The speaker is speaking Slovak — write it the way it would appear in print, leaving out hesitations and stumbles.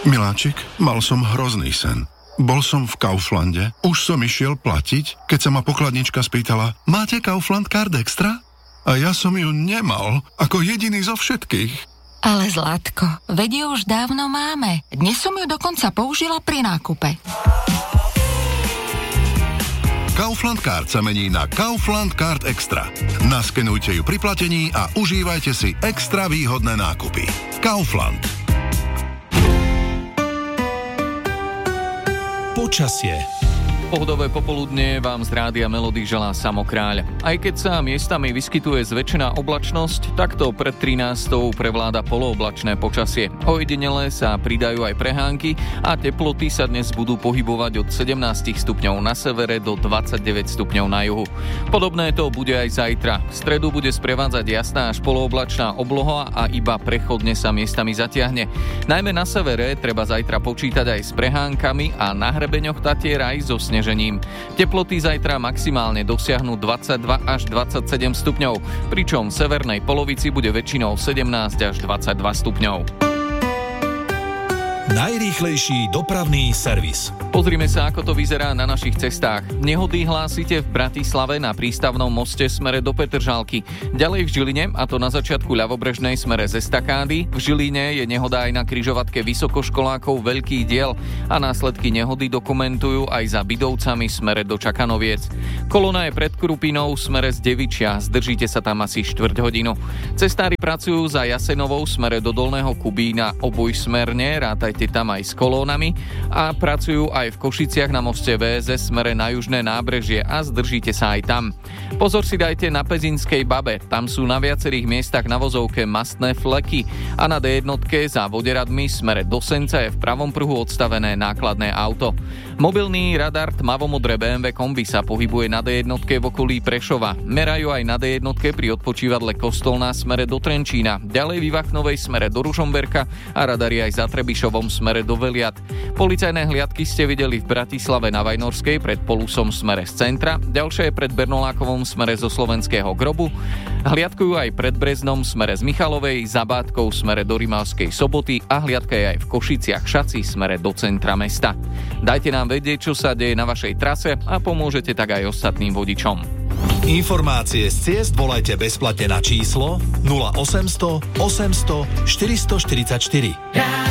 Miláčik, mal som hrozný sen. Bol som v Kauflande, už som išiel platiť, keď sa ma pokladnička spýtala: máte Kaufland Card Extra? A ja som ju nemal, ako jediný zo všetkých. Ale Zlatko, veď ju už dávno máme. Dnes som ju dokonca použila pri nákupe. Kaufland Card sa mení na Kaufland Card Extra. Naskenujte ju pri platení a užívajte si extra výhodné nákupy. Kaufland. Počasie. Pohodové popoludne vám z Rádia Melody želá Samo Kráľ. Aj keď sa miestami vyskytuje zväčšená oblačnosť, takto pred 13. prevláda polooblačné počasie. Ojedinele sa pridajú aj prehánky a teploty sa dnes budú pohybovať od 17 stupňov na severe do 29 stupňov na juhu. Podobné to bude aj zajtra. V stredu bude sprevádzať jasná až polooblačná obloha a iba prechodne sa miestami zatiahne. Najmä na severe treba zajtra počítať aj s prehánkami a na hrebeňoch Tatier aj so snežením. Teploty zajtra maximálne dosiahnu 22 až 27 stupňov, pričom v severnej polovici bude väčšinou 17 až 22 stupňov. Najrýchlejší dopravný servis. Pozrime sa, ako to vyzerá na našich cestách. Nehody hlásite v Bratislave na prístavnom moste smere do Petržalky. Ďalej v Žiline, a to na začiatku ľavobrežnej smere z estakády. V Žiline je nehoda aj na križovatke vysokoškolákov Veľký diel a následky nehody dokumentujú aj za Bidovcami smere do Čakanoviec. Kolona je pred Krupinou smere z Devičia. Zdržíte sa tam asi 4 hodinu. Cestári pracujú za Jasenovou smere do Dolného Kubína obojsmerne, rátajte tam aj s kolónami, a pracujú aj v Košiciach na moste VSS smere na južné nábrežie a zdržíte sa aj tam. Pozor si dajte na Pezinskej Babe, tam sú na viacerých miestach na vozovke mastné fleky a na D1 za Voderadmi smere do Senca je v pravom pruhu odstavené nákladné auto. Mobilný radar tmavomodré BMW kombi sa pohybuje na D1 v okolí Prešova. Merajú aj na D1 pri odpočívadle Kostolná smere do Trenčína, ďalej v Vachnovej smere do Ružomberka a radari aj za Trebišovom smere do Veliat. Policajné hliadky ste videli v Bratislave na Vajnorskej pred Polusom smere z centra, ďalšie je pred Bernolákovom smere zo Slovenského Grobu, hliadkujú aj pred Breznom smere z Michalovej, za Bátkou smere do Rimavskej Soboty a hliadka je aj v Košiciach Šaci smere do centra mesta. Dajte nám vedieť, čo sa deje na vašej trase a pomôžete tak aj ostatným vodičom. Informácie z ciest volajte bezplatne na číslo 0800 800 444.